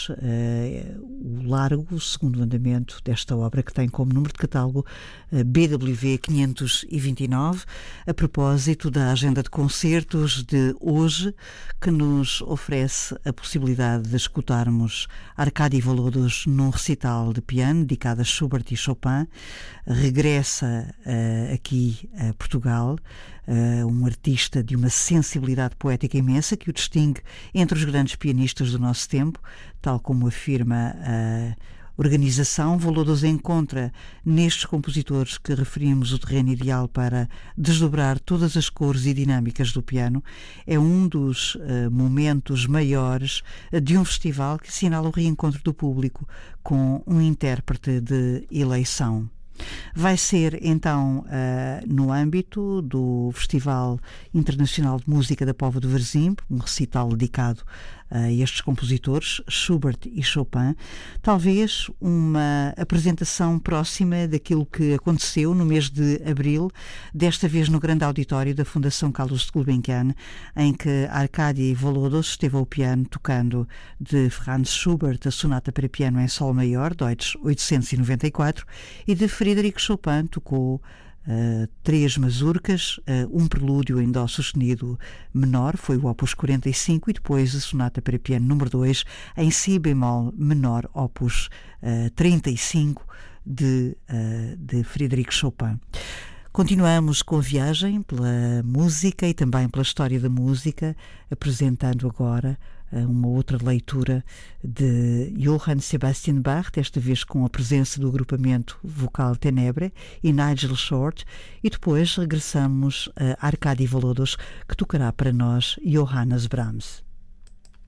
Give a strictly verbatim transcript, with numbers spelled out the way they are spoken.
uh, o largo, o segundo andamento desta obra, que tem como número de catálogo uh, B W V quinhentos e vinte e nove, a propósito da agenda de concertos de hoje, que nos oferece a possibilidade de escutarmos Arkady Volodós num recital de piano dedicado a Schubert e Chopin. Regressa uh, aqui a Portugal, uh, um artista de uma sensibilidade poética imensa que o distingue entre os grandes pianistas do nosso tempo, tal como afirma a organização. Volodós encontra nestes compositores que referimos o terreno ideal para desdobrar todas as cores e dinâmicas do piano. É um dos uh, momentos maiores uh, de um festival que assinala o reencontro do público com um intérprete de eleição. Vai ser então uh, no âmbito do Festival Internacional de Música da Póvoa de Varzim, um recital dedicado a estes compositores, Schubert e Chopin, talvez uma apresentação próxima daquilo que aconteceu no mês de abril, desta vez no grande auditório da Fundação Carlos de Gulbenkian, em que Arkady Volodós esteve ao piano tocando de Franz Schubert a sonata para piano em sol maior, Deutsch oitocentos e noventa e quatro, e de Frédéric Chopin tocou Uh, três mazurcas, uh, um prelúdio em dó sustenido menor, foi o opus quarenta e cinco, e depois a sonata para piano número dois em si bemol menor, opus uh, trinta e cinco de, uh, de Frédéric Chopin. Continuamos com a viagem pela música e também pela história da música, apresentando agora uma outra leitura de Johann Sebastian Bach, desta vez com a presença do agrupamento vocal Tenebre e Nigel Short, e depois regressamos a Arkady Volodós, que tocará para nós Johannes Brahms.